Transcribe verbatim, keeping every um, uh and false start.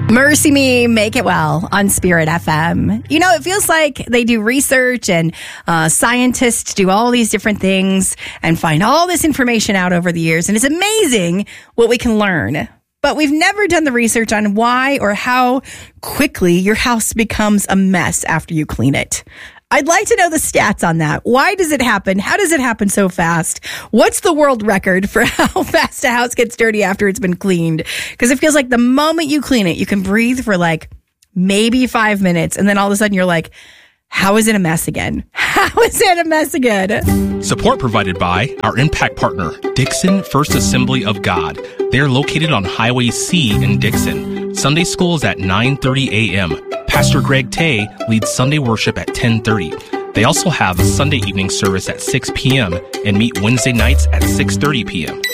Mercy Me, Make It Well on Spirit F M. You know, it feels like they do research and uh, scientists do all these different things and find all this information out over the years. And it's amazing what we can learn. But we've never done the research on why or how quickly your house becomes a mess after you clean it. I'd like to know the stats on that. Why does it happen? How does it happen so fast? What's the world record for how fast a house gets dirty after it's been cleaned? Because it feels like the moment you clean it, you can breathe for like maybe five minutes. And then all of a sudden you're like, how is it a mess again? How is it a mess again? Support provided by our impact partner, Dixon First Assembly of God. They're located on Highway C in Dixon. Sunday school is at nine thirty a.m. Pastor Greg Tay leads Sunday worship at ten thirty. They also have a Sunday evening service at six p.m. and meet Wednesday nights at six thirty p.m.